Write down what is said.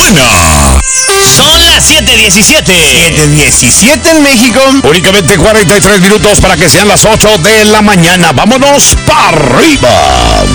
mañana. Son las 7:17. 7:17 en México. Únicamente 43 minutos para que sean las 8 de la mañana. Vámonos para arriba.